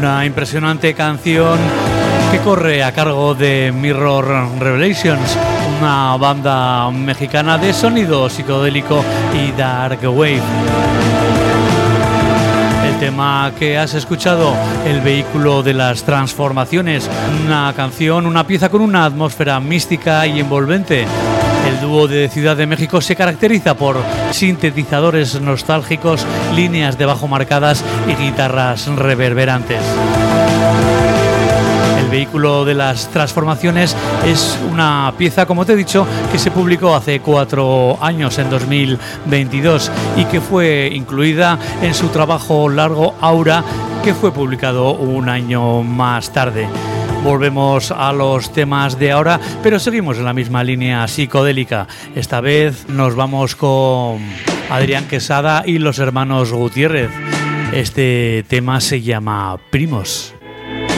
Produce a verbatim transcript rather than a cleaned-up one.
Una impresionante canción que corre a cargo de Mirror Revelations, una banda mexicana de sonido psicodélico y dark wave. El tema que has escuchado, El vehículo de las transformaciones, una canción, una pieza con una atmósfera mística y envolvente. El dúo de Ciudad de México se caracteriza por sintetizadores nostálgicos, líneas de bajo marcadas y guitarras reverberantes. El vehículo de las transformaciones es una pieza, como te he dicho, que se publicó hace cuatro años, en dos mil veintidós, y que fue incluida en su trabajo largo Aura, que fue publicado un año más tarde. Volvemos a los temas de ahora, pero seguimos en la misma línea psicodélica. Esta vez nos vamos con Adrián Quesada y los hermanos Gutiérrez. Este tema se llama Primos.